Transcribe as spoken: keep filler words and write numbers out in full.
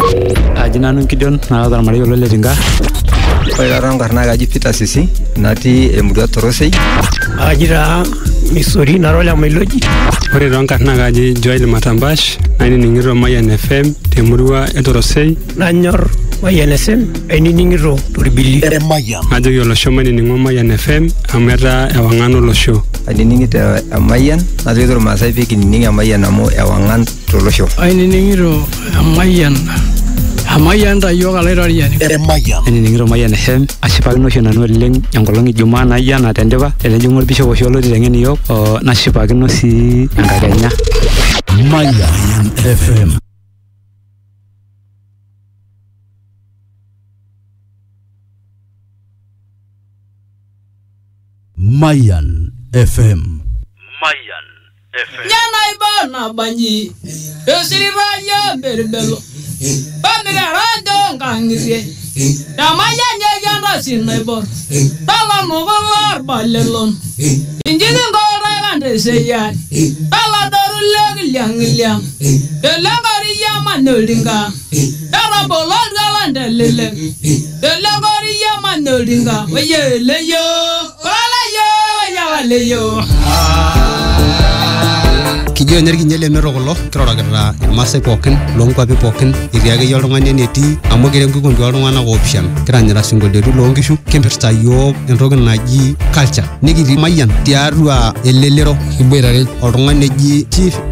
Ajina nung Gideon na dar mari olole tinga. Oi garang karna gaji Peter Sisi nati emudua Torosei. Ajira Misori narola Meloji. Ore ron karna gaji Joel Matambash nani ningiro Mayan F M temurua Torosei. Nanyor Mayan S M eni ningiro Turbili. Ajo yolo shomani ningo Mayan F M amera ewangano lo show. Ani ningita Mayan ajo yoro Masai peki ninga Mayan amo ewangan tolo show. Ani ningiro Mayan Amayan da yoga lerariani. Ani ningiro Mayan F M ashipakino sho nanu oleng enkolong Ijumaa naya natendipa elejungo bisho osholo ditengeni yok o nashipakino si enkakenya. Mayan F M. Mayan F M. Mayan F M. Yana ibana banyi. Esiribaya berbelo. Bandera rado ngangire. Damaya nyayanda sinebo. Tala novar balelon. Injini ngora gande seyan. Tala daru leg liang liang. Delangari yamanodinga. Tala bolon galande lele. Delangari yamanodinga. Oye leyo. Wala yo ya leyo. Kijo energi nyele mero golo kirora kira masai pokin longkwapi pokin iriage yolongane neti amogere ngukundu yolongana option kiranyira singolderu longishu kempirta yo entoki naji culture nigiri Mayan tiarua elelero iboirare oltung'ane ji chief